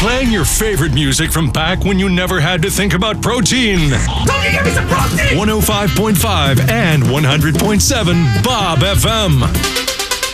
Playing your favorite music from back when you never had to think about protein. Don't you give me some protein! 105.5 and 100.7 Bob FM.